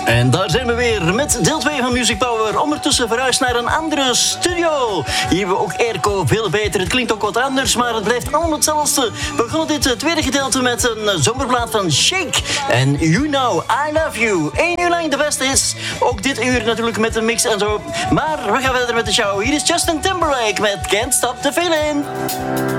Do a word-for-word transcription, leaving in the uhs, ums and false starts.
En daar zijn we weer met deel twee van Music Power. Ondertussen verhuisd naar een andere studio. Hier hebben we ook airco, veel beter. Het klinkt ook wat anders, maar het blijft allemaal hetzelfde. We begonnen dit tweede gedeelte met een zomerplaat van Shake. En You Know, I Love You. Eén uur lang de beste is. Ook dit uur natuurlijk met een mix en zo. Maar we gaan verder met de show. Hier is Justin Timberlake met Can't Stop the Feeling.